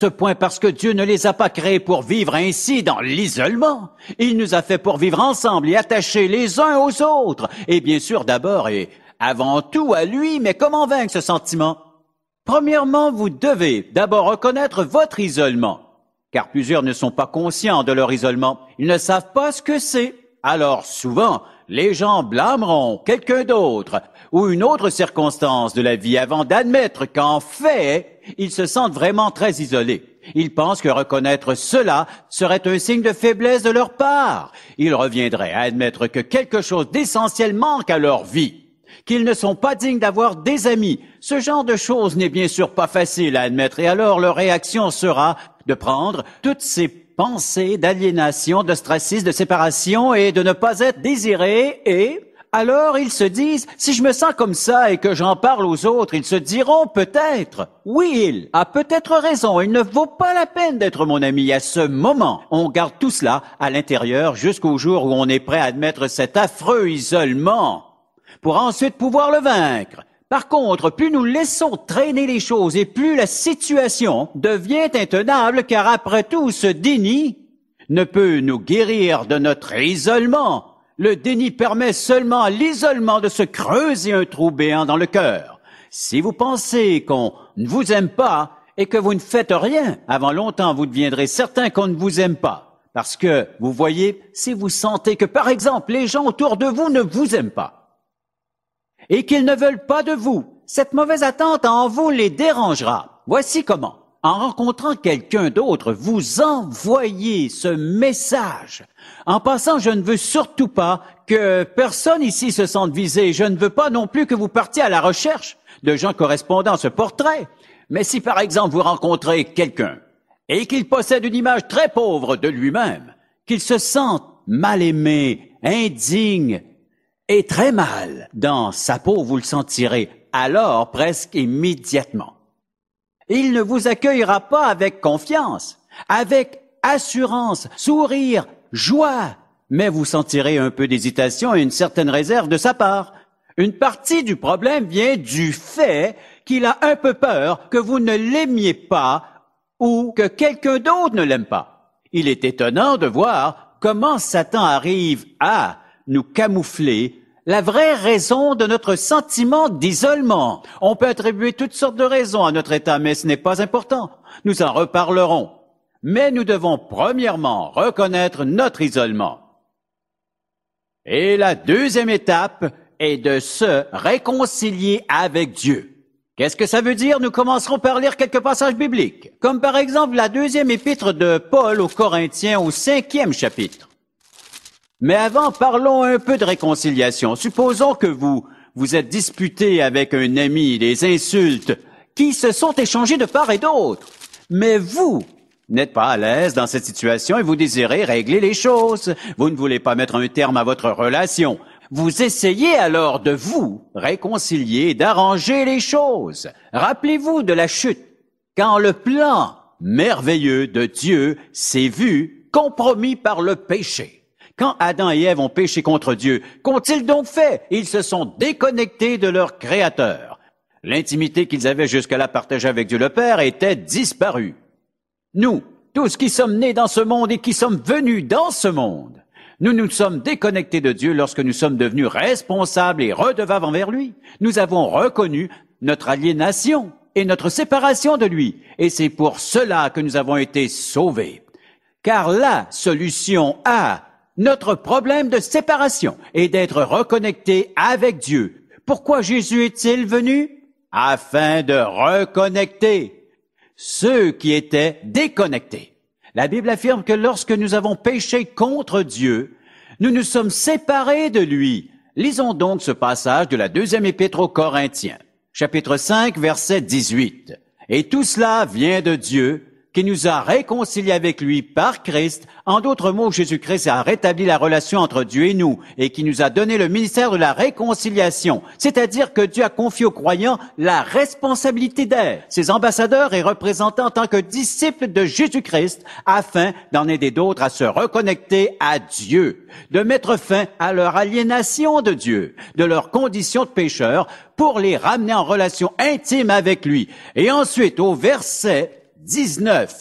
Ce point parce que Dieu ne les a pas créés pour vivre ainsi dans l'isolement. Il nous a fait pour vivre ensemble et attachés les uns aux autres. Et bien sûr d'abord et avant tout à lui, mais comment vaincre ce sentiment? Premièrement, vous devez d'abord reconnaître votre isolement, car plusieurs ne sont pas conscients de leur isolement. Ils ne savent pas ce que c'est. Alors souvent, les gens blâmeront quelqu'un d'autre ou une autre circonstance de la vie avant d'admettre qu'en fait, ils se sentent vraiment très isolés. Ils pensent que reconnaître cela serait un signe de faiblesse de leur part. Ils reviendraient à admettre que quelque chose d'essentiel manque à leur vie, qu'ils ne sont pas dignes d'avoir des amis. Ce genre de choses n'est bien sûr pas facile à admettre et alors leur réaction sera de prendre toutes ces pensées d'aliénation, d'ostracisme, de séparation et de ne pas être désirés et alors ils se disent, si je me sens comme ça et que j'en parle aux autres, ils se diront peut-être, oui, il a peut-être raison, il ne vaut pas la peine d'être mon ami. À ce moment, on garde tout cela à l'intérieur jusqu'au jour où on est prêt à admettre cet affreux isolement pour ensuite pouvoir le vaincre. Par contre, plus nous laissons traîner les choses et plus la situation devient intenable, car après tout, ce déni ne peut nous guérir de notre isolement. Le déni permet seulement à l'isolement de se creuser un trou béant dans le cœur. Si vous pensez qu'on ne vous aime pas et que vous ne faites rien, avant longtemps vous deviendrez certain qu'on ne vous aime pas. Parce que, vous voyez, si vous sentez que, par exemple, les gens autour de vous ne vous aiment pas et qu'ils ne veulent pas de vous, cette mauvaise attente en vous les dérangera. Voici comment. En rencontrant quelqu'un d'autre, vous envoyez ce message. En passant, je ne veux surtout pas que personne ici se sente visé. Je ne veux pas non plus que vous partiez à la recherche de gens correspondant à ce portrait. Mais si par exemple vous rencontrez quelqu'un et qu'il possède une image très pauvre de lui-même, qu'il se sente mal aimé, indigne et très mal dans sa peau, vous le sentirez alors presque immédiatement. Il ne vous accueillera pas avec confiance, avec assurance, sourire, joie, mais vous sentirez un peu d'hésitation et une certaine réserve de sa part. Une partie du problème vient du fait qu'il a un peu peur que vous ne l'aimiez pas ou que quelqu'un d'autre ne l'aime pas. Il est étonnant de voir comment Satan arrive à nous camoufler la vraie raison de notre sentiment d'isolement. On peut attribuer toutes sortes de raisons à notre état, mais ce n'est pas important. Nous en reparlerons. Mais nous devons premièrement reconnaître notre isolement. Et la deuxième étape est de se réconcilier avec Dieu. Qu'est-ce que ça veut dire? Nous commencerons par lire quelques passages bibliques, comme par exemple la deuxième épître de Paul aux Corinthiens au 5e chapitre. Mais avant, parlons un peu de réconciliation. Supposons que vous êtes disputé avec un ami, des insultes qui se sont échangées de part et d'autre. Mais vous n'êtes pas à l'aise dans cette situation et vous désirez régler les choses. Vous ne voulez pas mettre un terme à votre relation. Vous essayez alors de vous réconcilier et d'arranger les choses. Rappelez-vous de la chute, quand le plan merveilleux de Dieu s'est vu compromis par le péché. Quand Adam et Ève ont péché contre Dieu, qu'ont-ils donc fait? Ils se sont déconnectés de leur Créateur. L'intimité qu'ils avaient jusque-là partagée avec Dieu le Père était disparue. Nous, tous qui sommes nés dans ce monde et qui sommes venus dans ce monde, nous nous sommes déconnectés de Dieu lorsque nous sommes devenus responsables et redevables envers lui. Nous avons reconnu notre aliénation et notre séparation de lui. Et c'est pour cela que nous avons été sauvés. Car la solution à notre problème de séparation est d'être reconnecté avec Dieu. Pourquoi Jésus est-il venu? Afin de reconnecter ceux qui étaient déconnectés. La Bible affirme que lorsque nous avons péché contre Dieu, nous nous sommes séparés de lui. Lisons donc ce passage de la deuxième épître aux Corinthiens, chapitre 5, verset 18. Et tout cela vient de Dieu, qui nous a réconciliés avec lui par Christ. En d'autres mots, Jésus-Christ a rétabli la relation entre Dieu et nous et qui nous a donné le ministère de la réconciliation. C'est-à-dire que Dieu a confié aux croyants la responsabilité d'être ses ambassadeurs et représentants en tant que disciples de Jésus-Christ afin d'en aider d'autres à se reconnecter à Dieu, de mettre fin à leur aliénation de Dieu, de leur condition de pécheurs pour les ramener en relation intime avec lui. Et ensuite, au verset 19.